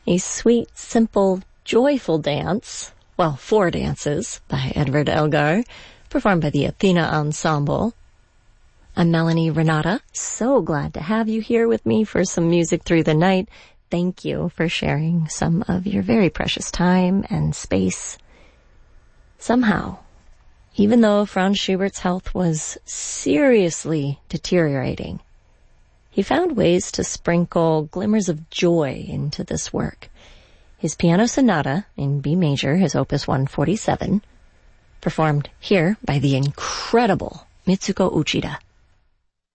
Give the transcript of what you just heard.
A sweet, simple, joyful dance, well, 4 dances by Edvard Elgar, performed by the Athena Ensemble. I'm Melanie Renata. So glad to have you here with me for some music through the night. Thank you for sharing some of your very precious time and space. Somehow, even though Franz Schubert's health was seriously deteriorating, he found ways to sprinkle glimmers of joy into this work. His piano sonata in B major, his opus 147, performed here by the incredible Mitsuko Uchida.